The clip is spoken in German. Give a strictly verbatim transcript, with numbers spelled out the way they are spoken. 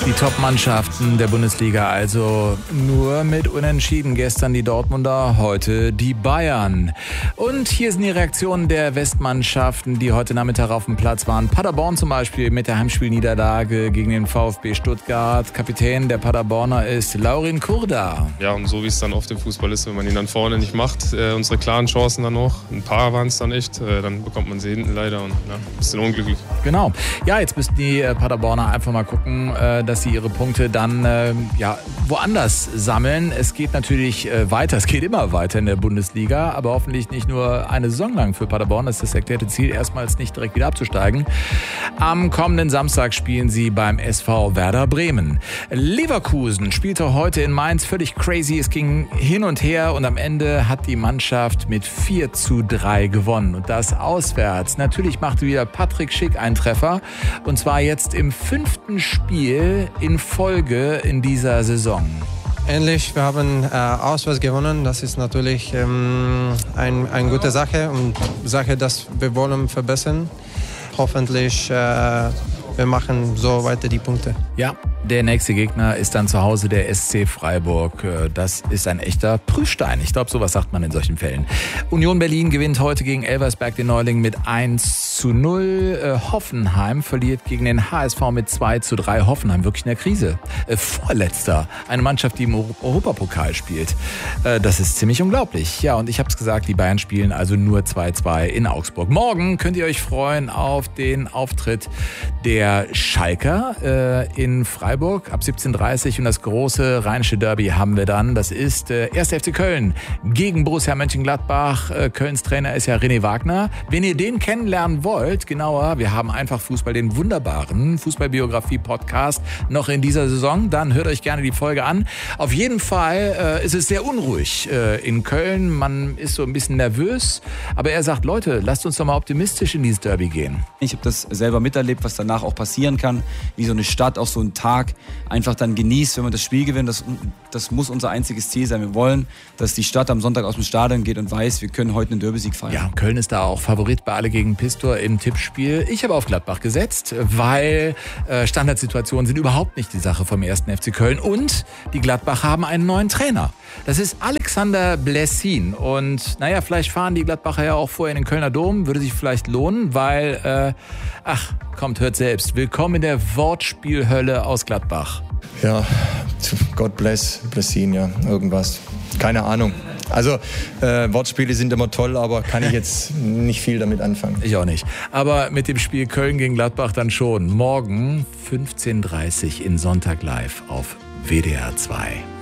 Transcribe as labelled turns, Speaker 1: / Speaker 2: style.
Speaker 1: Die Top-Mannschaften der Bundesliga also nur mit Unentschieden. Gestern die Dortmunder, heute die Bayern. Und hier sind die Reaktionen der Westmannschaften, die heute Nachmittag auf dem Platz waren. Paderborn zum Beispiel mit der Heimspielniederlage gegen den VfB Stuttgart. Kapitän der Paderborner ist Laurin Kurda.
Speaker 2: Ja, und so wie es dann oft im Fußball ist, wenn man ihn dann vorne nicht macht, äh, unsere klaren Chancen dann noch, ein paar waren es dann echt, äh, dann bekommt man sie hinten leider und ja, ein bisschen unglücklich.
Speaker 1: Genau. Ja, jetzt müssten die äh, Paderborner einfach mal gucken, äh, dass sie ihre Punkte dann äh, ja, woanders sammeln. Es geht natürlich äh, weiter, es geht immer weiter in der Bundesliga, aber hoffentlich nicht nur eine Saison lang für Paderborn. Das ist das erklärte Ziel, erstmals nicht direkt wieder abzusteigen. Am kommenden Samstag spielen sie beim S V Werder Bremen. Leverkusen spielte heute in Mainz völlig crazy. Es ging hin und her und am Ende hat die Mannschaft mit vier zu drei gewonnen. Und das auswärts. Natürlich machte wieder Patrick Schick einen Treffer. Und zwar jetzt im fünften Spiel in Folge in dieser Saison.
Speaker 3: Ähnlich, wir haben äh, auswärts gewonnen. Das ist natürlich ähm, ein, eine gute Sache und Sache, dass wir wollen verbessern. Hoffentlich, äh, wir machen so weiter die Punkte.
Speaker 1: Ja, der nächste Gegner ist dann zu Hause der S C Freiburg. Das ist ein echter Prüfstein. Ich glaube, sowas sagt man in solchen Fällen. Union Berlin gewinnt heute gegen Elversberg den Neuling mit eins zu null. Hoffenheim verliert gegen den H S V mit zwei zu drei. Hoffenheim wirklich in der Krise. Vorletzter. Eine Mannschaft, die im Europapokal spielt. Das ist ziemlich unglaublich. Ja, und ich habe es gesagt, die Bayern spielen also nur zwei zu zwei in Augsburg. Morgen könnt ihr euch freuen auf den Auftritt der Schalker äh, in Freiburg ab siebzehn Uhr dreißig und das große rheinische Derby haben wir dann. Das ist äh, erster F C Köln gegen Borussia Mönchengladbach. Äh, Kölns Trainer ist ja René Wagner. Wenn ihr den kennenlernen wollt, genauer, wir haben einfach Fußball, den wunderbaren Fußballbiografie-Podcast noch in dieser Saison, dann hört euch gerne die Folge an. Auf jeden Fall äh, ist es sehr unruhig äh, in Köln. Man ist so ein bisschen nervös, aber er sagt, Leute, lasst uns doch mal optimistisch in dieses Derby gehen.
Speaker 4: Ich habe das selber miterlebt, was danach auch passieren kann, wie so eine Stadt auch so einen Tag einfach dann genießt, wenn man das Spiel gewinnt. Das, das muss unser einziges Ziel sein. Wir wollen, dass die Stadt am Sonntag aus dem Stadion geht und weiß, wir können heute einen Derby-Sieg feiern.
Speaker 1: Ja, Köln ist da auch Favorit bei Alle gegen Pistor im Tippspiel. Ich habe auf Gladbach gesetzt, weil äh, Standardsituationen sind überhaupt nicht die Sache vom ersten F C Köln und die Gladbacher haben einen neuen Trainer. Das ist Alexander Blessin und naja, vielleicht fahren die Gladbacher ja auch vorher in den Kölner Dom, würde sich vielleicht lohnen, weil, äh, ach, kommt, hört selbst. Willkommen in der Wortspielhölle aus Gladbach.
Speaker 5: Ja, God bless, Blessin, ja, irgendwas. Keine Ahnung. Also äh, Wortspiele sind immer toll, aber kann ich jetzt nicht viel damit anfangen.
Speaker 1: Ich auch nicht. Aber mit dem Spiel Köln gegen Gladbach dann schon. Morgen fünfzehn Uhr dreißig in Sonntag live auf W D R zwei.